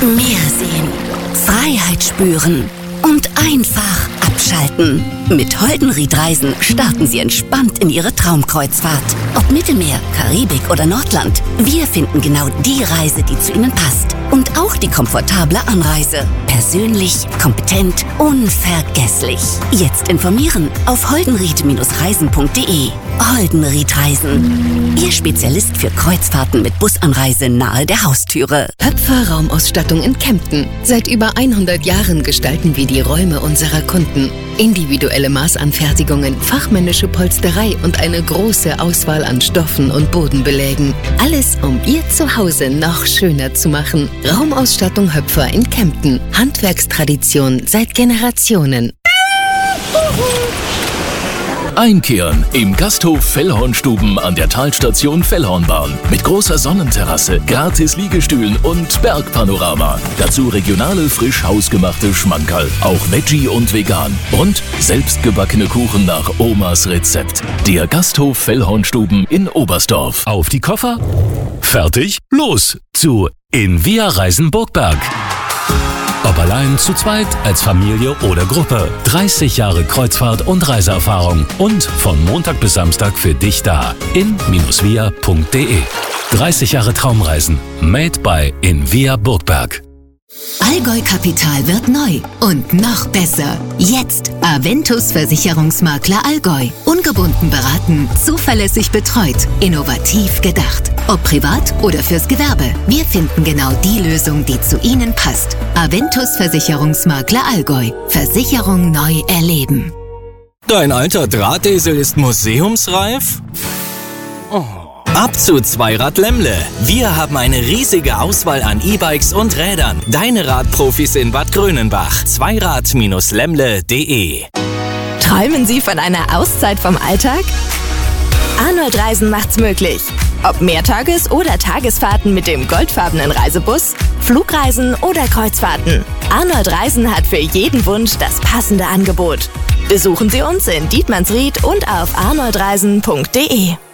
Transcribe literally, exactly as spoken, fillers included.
Meer sehen, Freiheit spüren und einfach abschalten. Mit Holdenried Reisen starten Sie entspannt in Ihre Traumkreuzfahrt. Ob Mittelmeer, Karibik oder Nordland, wir finden genau die Reise, die zu Ihnen passt. Und auch die komfortable Anreise. Persönlich, kompetent, unvergesslich. Jetzt informieren auf holdenried Reisen punkt de. Holdenried Reisen. Ihr Spezialist für Kreuzfahrten mit Busanreise nahe der Haustüre. Höpfer Raumausstattung in Kempten. Seit über hundert Jahren gestalten wir die Räume unserer Kunden. Individuelle Maßanfertigungen, fachmännische Polsterei und eine große Auswahl an Stoffen und Bodenbelägen. Alles, um Ihr Zuhause noch schöner zu machen. Raumausstattung Höpfer in Kempten. Handwerkstradition seit Generationen. Einkehren im Gasthof Fellhornstuben an der Talstation Fellhornbahn. Mit großer Sonnenterrasse, gratis Liegestühlen und Bergpanorama. Dazu regionale, frisch hausgemachte Schmankerl. Auch Veggie und vegan. Und selbstgebackene Kuchen nach Omas Rezept. Der Gasthof Fellhornstuben in Oberstdorf. Auf die Koffer. Fertig, los zu In Via Reisen Burgberg. Ob allein, zu zweit, als Familie oder Gruppe. dreißig Jahre Kreuzfahrt- und Reiseerfahrung. Und von Montag bis Samstag für dich da. in via punkt de. dreißig Jahre Traumreisen. Made by In Via Burgberg. Allgäu Kapital wird neu und noch besser. Jetzt Aventus Versicherungsmakler Allgäu. Ungebunden beraten, zuverlässig betreut, innovativ gedacht. Ob privat oder fürs Gewerbe. Wir finden genau die Lösung, die zu Ihnen passt. Aventus Versicherungsmakler Allgäu. Versicherung neu erleben. Dein alter Drahtesel ist museumsreif? Oh. Ab zu Zweirad Lemmle. Wir haben eine riesige Auswahl an E-Bikes und Rädern. Deine Radprofis in Bad Grönenbach. Zweirad Lemmle punkt de. Träumen Sie von einer Auszeit vom Alltag? Arnold Reisen macht's möglich. Ob Mehrtages- oder Tagesfahrten mit dem goldfarbenen Reisebus, Flugreisen oder Kreuzfahrten. Arnold Reisen hat für jeden Wunsch das passende Angebot. Besuchen Sie uns in Dietmannsried und auf arnoldreisen punkt de.